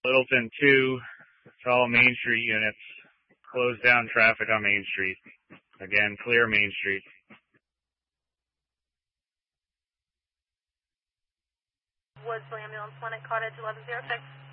Littleton 2, it's all Main Street units. Close down traffic on Main Street. Again, clear Main Street. Woods Ambulance 1 at Cottage 1106.